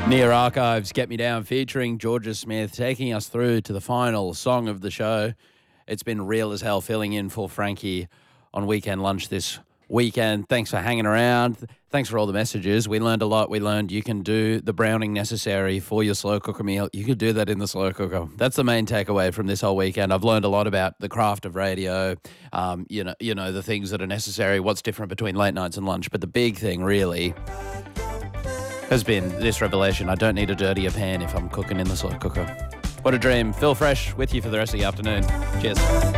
Near Archives, Get Me Down, featuring Georgia Smith, taking us through to the final song of the show. It's been real as hell filling in for Frankie on Weekend Lunch this weekend. Thanks for hanging around. Thanks for all the messages. We learned a lot. We learned you can do the browning necessary for your slow cooker meal. You could do that in the slow cooker. That's the main takeaway from this whole weekend. I've learned a lot about the craft of radio, you know, the things that are necessary, what's different between late nights and lunch. But the big thing really has been this revelation. I don't need a dirtier pan if I'm cooking in the slow cooker. What a dream. Phil Fresh with you for the rest of the afternoon. Cheers.